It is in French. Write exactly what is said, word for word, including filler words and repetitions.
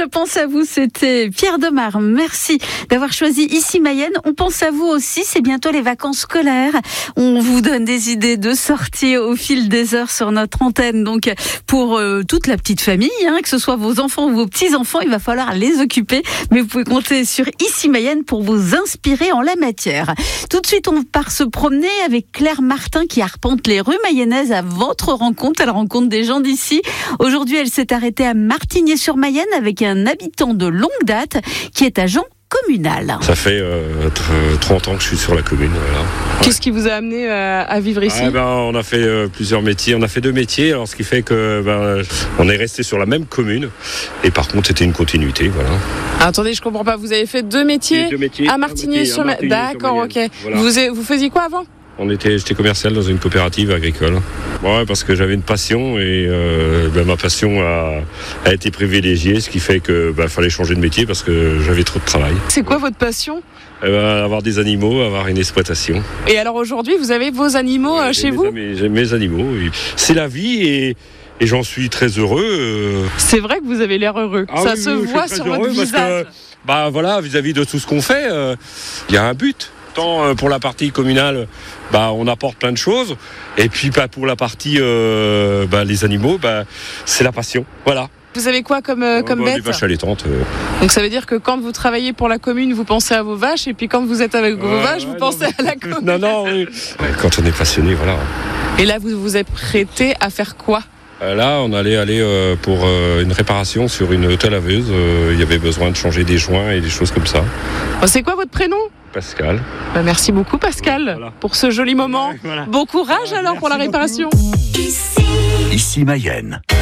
Je pense à vous, c'était Pierre Demar. Merci d'avoir choisi Ici Mayenne. On pense à vous aussi, c'est bientôt les vacances scolaires. On vous donne des idées de sortie au fil des heures sur notre antenne. Donc pour euh, toute la petite famille, hein, que ce soit vos enfants ou vos petits-enfants, il va falloir les occuper. Mais vous pouvez compter sur Ici Mayenne pour vous inspirer en la matière. Tout de suite, on part se promener avec Claire Martin qui arpente les rues mayennaises à votre rencontre. Elle rencontre des gens d'ici. Aujourd'hui, elle s'est arrêtée à Martigné-sur-Mayenne avec un habitant de longue date qui est agent communal. Ça fait euh, trente ans que je suis sur la commune. Voilà. Ouais. Qu'est-ce qui vous a amené euh, à vivre ici ? ah, ben, On a fait euh, plusieurs métiers. On a fait deux métiers, alors ce qui fait que ben, on est resté sur la même commune. Et par contre, c'était une continuité. Voilà. Ah, attendez, je comprends pas. Vous avez fait deux métiers, deux métiers à Martigné-sur-Mayenne. D'accord, ok. Voilà. Vous, vous faisiez quoi avant ? On était, j'étais commercial dans une coopérative agricole. Ouais, parce que j'avais une passion et euh, ben, ma passion a, a été privilégiée, ce qui fait que ben, fallait changer de métier parce que j'avais trop de travail. C'est quoi votre passion ? eh ben, Avoir des animaux, avoir une exploitation. Et alors aujourd'hui, vous avez vos animaux ouais, chez mes, vous ? mes, J'ai mes animaux. C'est la vie et, et j'en suis très heureux. C'est vrai que vous avez l'air heureux. Ah, Ça oui, se oui, voit sur votre visage. Que, bah voilà, vis-à-vis de tout ce qu'on fait, il euh, y a un but. Tant pour la partie communale, bah, on apporte plein de choses. Et puis bah, pour la partie euh, bah, les animaux, bah, c'est la passion. Voilà. Vous avez quoi comme, euh, comme bah, bête ? Des vaches allaitantes. Euh. Donc ça veut dire que quand vous travaillez pour la commune, vous pensez à vos vaches. Et puis quand vous êtes avec vos euh, vaches, ouais, vous non, pensez non, à la commune. Non, non, oui. Quand on est passionné, voilà. Et là, vous vous êtes prêté à faire quoi ? Là, on allait aller euh, pour euh, une réparation sur une autolaveuse. Euh, il y avait besoin de changer des joints et des choses comme ça. Oh, c'est quoi votre prénom ? Pascal. Bah, merci beaucoup Pascal voilà. pour ce joli moment. Voilà. Bon courage voilà, alors pour la réparation. Ici, Ici Mayenne.